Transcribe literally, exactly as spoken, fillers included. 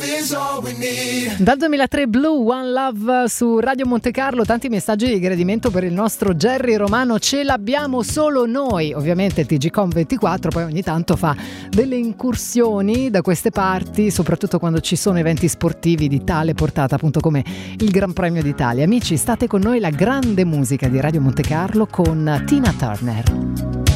Dal duemilatré Blue, One Love su Radio Monte Carlo, tanti messaggi di gradimento per il nostro Jerry Romano, ce l'abbiamo solo noi. Ovviamente T G Com ventiquattro poi ogni tanto fa delle incursioni da queste parti, soprattutto quando ci sono eventi sportivi di tale portata appunto come il Gran Premio d'Italia. Amici, state con noi, la grande musica di Radio Monte Carlo con Tina Turner.